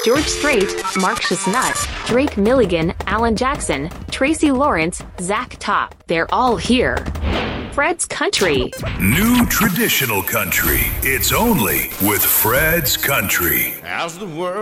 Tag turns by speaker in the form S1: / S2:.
S1: George Strait, Mark Chestnut, Drake Milligan, Alan Jackson, Tracy Lawrence, Zach Top. They're all here. Fred's Country.
S2: New traditional country. It's only with Fred's Country.
S3: As the world